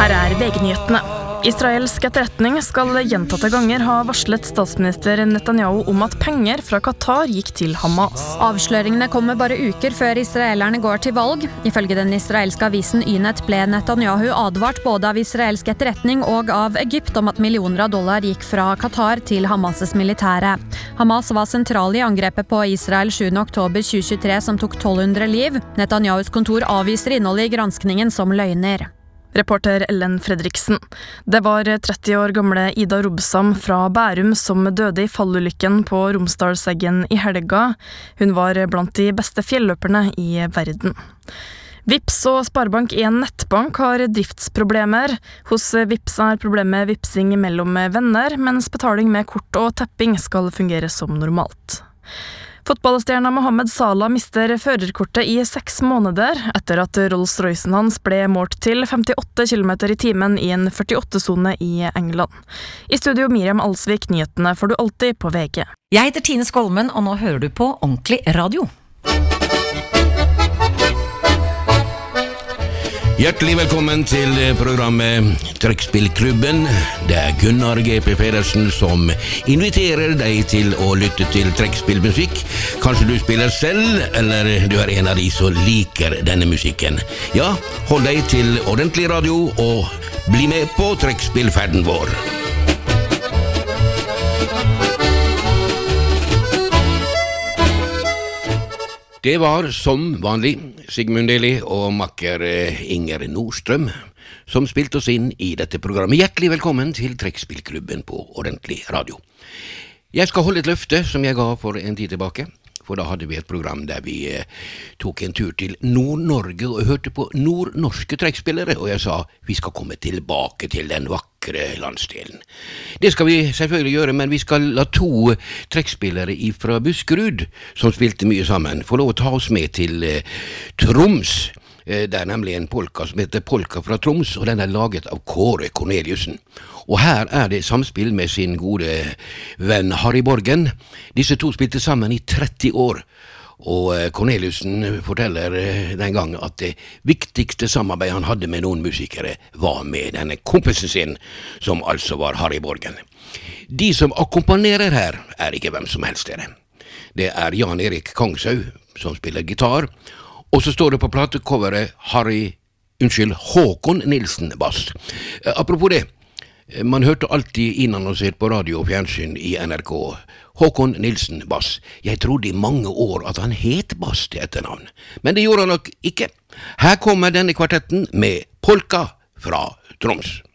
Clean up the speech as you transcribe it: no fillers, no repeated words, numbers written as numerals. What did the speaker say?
Her VG-nyhetene. Israelsk etterretning skal gjentatte ganger ha varslet statsminister Netanyahu om at penger fra Qatar gikk til Hamas. Avsløringene kommer bare uker før israelerne går til valg. Ifølge den israelske avisen Ynet ble Netanyahu advart både av israelsk etterretning og av Egypt om at millioner av dollar gikk fra Qatar til Hamas' militære. Hamas var sentral i angrepet på Israel 7. oktober 2023 som tok 1200 liv. Netanyahus kontor avviser innholdet i granskningen som løgner. Reporter Ellen Fredriksen. Det var 30 år gamle Ida Robsam fra Bærum som døde i fallulykken på Romsdalseggen i helga. Hun var blant de beste fjelløperne i verden. Vipps og Sparebank1 nettbank har driftsproblemer. Hos Vipps er problemet vipsing mellom venner, mens betaling med kort og tapping skal fungere som normalt. Fotballstjerna Mohamed Salah mister førerkortet i 6 måneder etter at Rolls-Roycen hans ble målt til 58 km i timen i en 48-sone i England. I studio Miriam Alsvik, nyhetene får du alltid på VG. Jeg heter Tine Skolmen, og nå hører du på Ordentlig Radio. Hjertelig velkommen til programmet Trekkspillklubben. Det er Gunnar G.P. Pedersen som inviterer deg til å lytte til trekkspillmusikk. Kanskje du spiller selv, eller du er en av de som liker denne musikken. Ja, hold deg til Ordentlig Radio og bli med på trekkspillferden vår. Det var som vanlig Sigmund Deli og makker Inger Nordstrøm som spilte oss inn i dette programmet. Hjertelig velkommen til Trekkspillklubben på Ordentlig Radio. Jeg skal holde et løfte som jeg ga for en tid tilbake, for da hadde vi et program der vi tok en tur til Nord-Norge og hørte på nordnorske trekkspillere, og jeg sa vi skal komme tilbake til den vakre landsdelen. Det skal vi selvfølgelig gjøre, men vi skal la 2 trekkspillere fra Buskerud, som spilte mye sammen, få lov å ta oss med til Troms. Det er nemlig en polka som heter Polka fra Troms, og den er laget av Kåre Corneliussen. Og her er det samspill med sin gode venn Harry Borgen. Disse 2 spilte sammen i 30 år, og Corneliussen forteller den gang at det viktigste samarbeidet han hadde med noen musikere var med denne kompisen sin, som altså var Harry Borgen. De som akkompagnerer her er ikke hvem som helst dere. Det er Jan Erik Kongshaug som spiller gitar, og så står det på platecoveret Håkon Nilsen bass. Apropos det, man hørte alltid innannonsert på radio og fjernsyn i NRK Håkon Nilsen bass. Jeg trodde i mange år at han het bass til etternavn, men det gjorde han nok ikke. Her kommer denne kvartetten med Polka fra Troms.